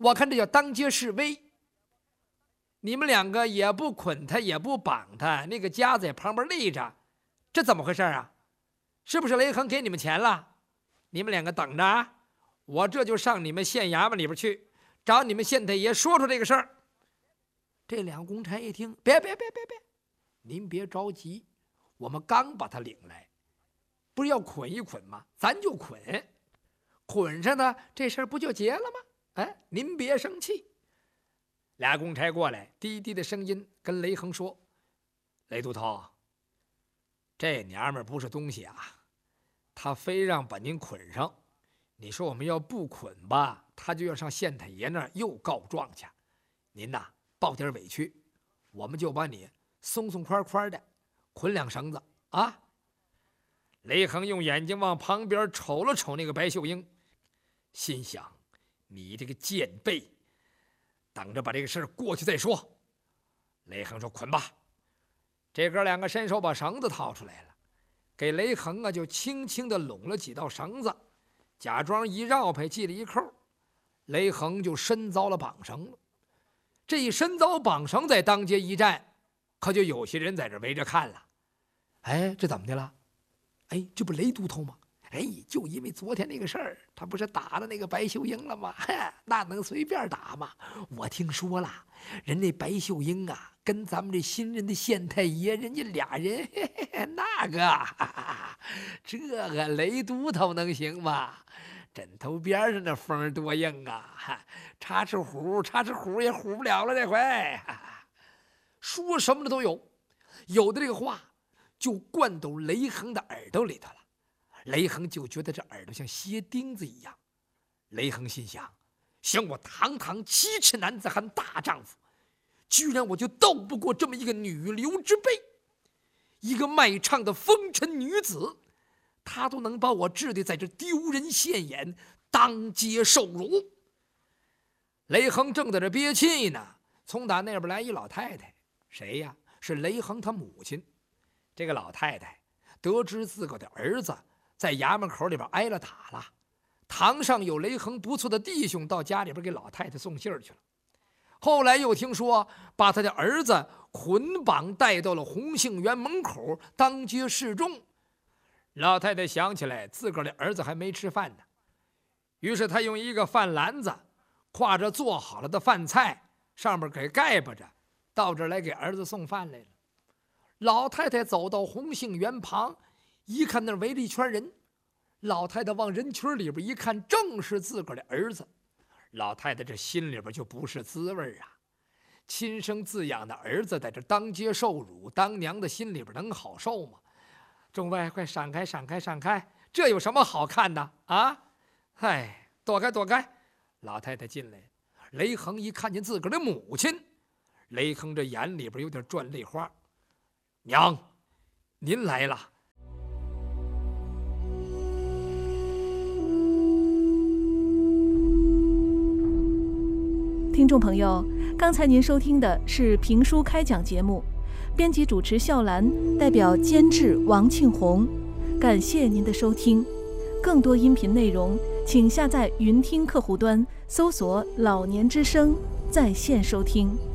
我看这叫当街示威。你们两个也不捆他，也不绑他，那个家在旁边立着，这怎么回事啊？是不是雷横给你们钱了？你们两个等着啊，我这就上你们县衙门里边去，找你们县太爷说说这个事儿。这两个公差一听，别，您别着急，我们刚把他领来，不是要捆一捆吗？咱就捆上呢，这事儿不就结了吗？哎，您别生气。俩公差过来，低低的声音跟雷横说：“雷都头，这娘们儿不是东西啊，他非让把您捆上。你说我们要不捆吧，他就要上县太爷那儿又告状去。您呐，抱点委屈，我们就把你松松快快的捆两绳子啊。”雷横用眼睛往旁边瞅了瞅那个白秀英，心想：你这个贱婢，等着把这个事儿过去再说。雷横说：“捆吧。”这哥两个伸手把绳子掏出来了，给雷横就轻轻地拢了几道绳子，假装一绕开系了一扣，雷横就身遭了绑绳了。这一身遭绑绳，在当街一站，可就有些人在这围着看了。哎，这怎么的了？哎，这不雷都头吗？哎，就因为昨天那个事儿，他不是打了那个白秀英了吗？那能随便打吗？我听说了，人那白秀英啊，跟咱们这新任的县太爷，人家俩人，那个，这个雷都头能行吗？枕头边上那风多硬啊！插翅虎也唬不了了，这回说什么的都有，有的这个话就灌到雷横的耳朵里头了。雷横就觉得这耳朵像鞋钉子一样。雷横心想：想我堂堂7尺男子汉大丈夫，居然我就斗不过这么一个女流之辈，一个卖唱的风尘女子，她都能把我治得在这丢人现眼，当街受辱。雷横正在这憋气呢，从打那边来一老太太。谁呀？是雷横他母亲。这个老太太得知自个的儿子在衙门口里边挨了打了，堂上有雷横不错的弟兄到家里边给老太太送信去了。后来又听说把他的儿子捆绑带到了洪杏园门口当街示众。老太太想起来自个儿的儿子还没吃饭呢，于是她用一个饭篮子挎着做好了的饭菜，上面给盖巴着，到这儿来给儿子送饭来了。老太太走到洪杏园旁，一看那围了一圈人，老太太往人群里边一看，正是自个儿的儿子。老太太这心里边就不是滋味啊！亲生自养的儿子在这当街受辱，当娘的心里边能好受吗？众位，快闪开，闪开，闪开！这有什么好看的啊？哎，躲开，躲开！老太太进来，雷横一看见自个儿的母亲，雷横这眼里边有点转泪花。娘，您来了。 听众朋友，刚才您收听的是评书开讲节目，编辑主持笑兰，代表监制王庆红，感谢您的收听。更多音频内容，请下载云听客户端，搜索“老年之声”在线收听。